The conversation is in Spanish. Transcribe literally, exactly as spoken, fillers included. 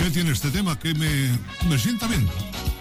¿Qué tiene este tema que me, me sienta bien?